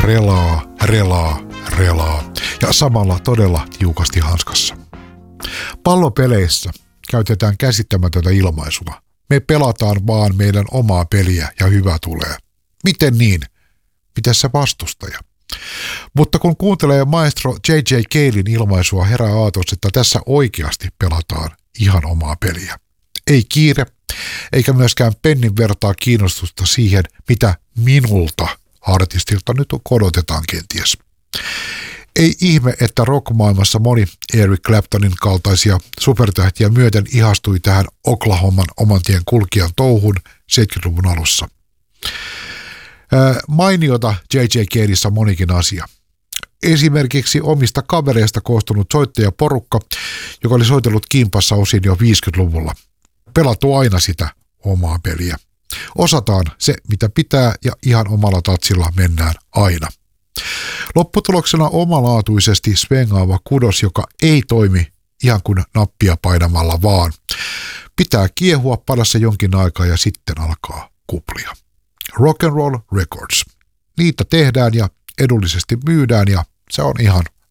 relaa ja samalla todella tiukasti hanskassa. Pallopeleissä käytetään käsittämätöntä ilmaisua. Me pelataan vaan meidän omaa peliä ja hyvä tulee. Miten niin? Miten se vastustaja? Mutta kun kuuntelee maestro J.J. Calein ilmaisua, herää aatos, että tässä oikeasti pelataan ihan omaa peliä. Ei kiire, eikä myöskään pennin vertaa kiinnostusta siihen, mitä minulta artistilta nyt odotetaan kenties. Ei ihme, että rockmaailmassa moni Eric Claptonin kaltaisia supertähtiä myöten ihastui tähän Oklahoman oman tien kulkijan touhun 70-luvun alussa. Mainiota J.J. Caleissa monikin asia. Esimerkiksi omista kavereista koostunut soittajaporukka, joka oli soitellut kimpassa osin jo 50-luvulla. Pelattu aina sitä omaa peliä. Osataan se, mitä pitää, ja ihan omalla tatsilla mennään aina. Lopputuloksena omalaatuisesti svengaava kudos, joka ei toimi ihan kuin nappia painamalla vaan. Pitää kiehua padassa jonkin aikaa ja sitten alkaa kuplia. Rock and Roll Records. Niitä tehdään ja edullisesti myydään ja se on ihan